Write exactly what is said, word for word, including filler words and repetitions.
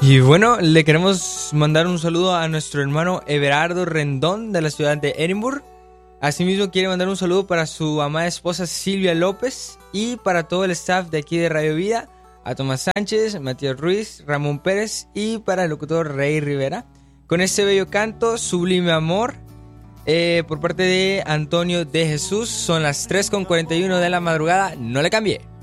Y bueno, le queremos mandar un saludo a nuestro hermano Everardo Rendón de la ciudad de Edimburgo. Asimismo quiere mandar un saludo para su amada esposa Silvia López y para todo el staff de aquí de Radio Vida, a Tomás Sánchez, Matías Ruiz, Ramón Pérez y para el locutor Rey Rivera. Con este bello canto, Sublime Amor, eh, por parte de Antonio de Jesús. Son las tres con cuarenta y uno de la madrugada, no le cambié.